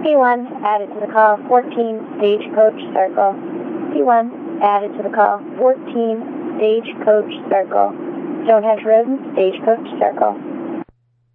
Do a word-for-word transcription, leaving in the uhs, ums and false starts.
P one added to the call, fourteen Stagecoach Circle. P one added to the call, fourteen Stagecoach Circle. Stonehenge Road and Stagecoach Circle.